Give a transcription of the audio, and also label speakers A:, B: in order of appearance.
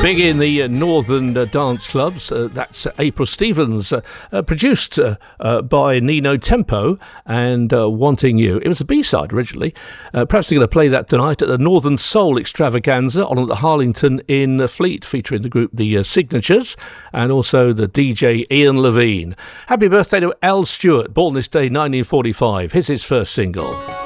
A: Big in the northern dance clubs. That's April Stevens, produced by Nino Tempo and Wanting You. It was a B-side originally. Perhaps they're going to play that tonight at the Northern Soul Extravaganza on at the Harlington in Fleet, featuring the group The Signatures and also the DJ Ian Levine. Happy birthday to Al Stewart, born this day 1945. Here's his first single.